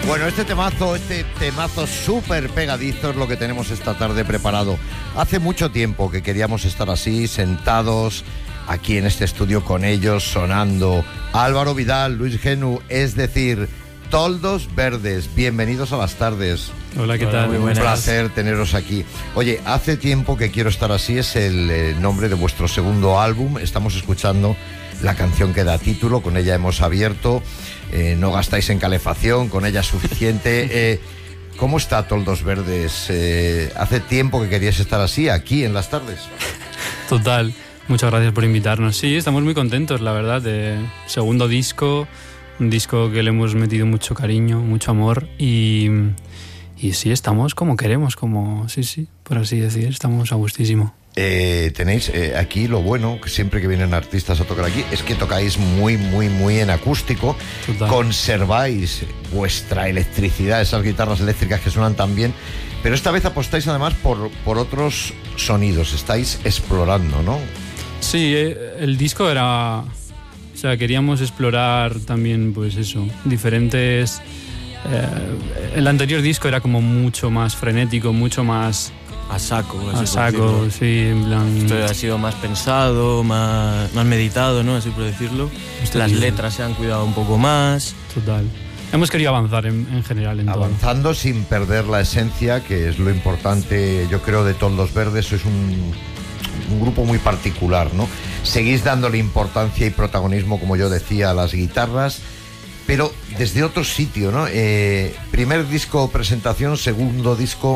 Bueno, este temazo súper pegadizo es lo que tenemos esta tarde preparado. Hace mucho tiempo que queríamos estar así, sentados aquí en este estudio con ellos, sonando. Álvaro Vidal, Luis Genu, es decir, Toldos Verdes. Bienvenidos a las tardes. Hola, ¿qué tal? Muy buenas. Un placer teneros aquí. Oye, hace tiempo que quiero estar así, es el nombre de vuestro segundo álbum. Estamos escuchando la canción que da título, con ella hemos abierto. No gastáis en calefacción, con ella es suficiente. ¿Cómo está Toldos Verdes? Hace tiempo que queríais estar así, aquí en las tardes. Total, muchas gracias por invitarnos. Sí, estamos muy contentos, la verdad, de segundo disco, un disco que le hemos metido mucho cariño, mucho amor y sí, estamos como queremos, sí, por así decir, estamos a gustísimo. Tenéis aquí lo bueno, que siempre que vienen artistas a tocar aquí, es que tocáis muy en acústico. Total. Conserváis vuestra electricidad, esas guitarras eléctricas que suenan tan bien, pero esta vez apostáis además por otros sonidos, estáis explorando, ¿no? Sí, el disco era... O sea, queríamos explorar también, pues eso, diferentes... el anterior disco era como mucho más frenético, mucho más... A saco, sí, en plan... Esto ha sido más pensado, más meditado, ¿no? Así por decirlo. Las letras se han cuidado un poco más. Total. Hemos querido avanzar en general en avanzando todo. Sin perder la esencia, que es lo importante, yo creo, de Toldos Verdes. Es un grupo muy particular, ¿no? Seguís dándole importancia y protagonismo, como yo decía, a las guitarras, pero desde otro sitio, ¿no? Primer disco presentación, segundo disco...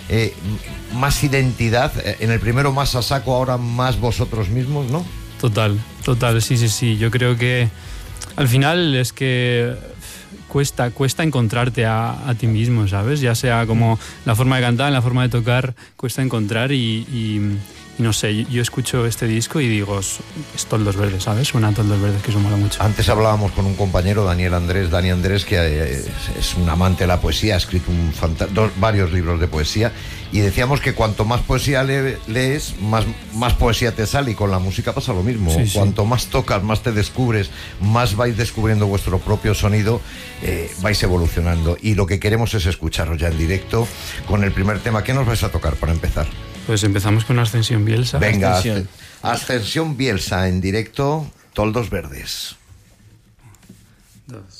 más identidad, en el primero más a saco, ahora más vosotros mismos, ¿no? Total, sí. Yo creo que al final es que cuesta encontrarte a ti mismo, ¿sabes? Ya sea como la forma de cantar, la forma de tocar, cuesta encontrar y no sé, yo escucho este disco y digo, es Toldos Verdes, ¿sabes? Suena Toldos Verdes, que eso mola mucho. Antes hablábamos con un compañero, Dani Andrés, que es un amante de la poesía, ha escrito varios libros de poesía, y decíamos que cuanto más poesía lees, más poesía te sale, y con la música pasa lo mismo. Sí. Cuanto más tocas, más te descubres, más vais descubriendo vuestro propio sonido, vais evolucionando, y lo que queremos es escucharos ya en directo con el primer tema. ¿Qué nos vais a tocar para empezar? Pues empezamos con Ascensión Bielsa. Venga, Ascensión Bielsa en directo, Toldos Verdes. 2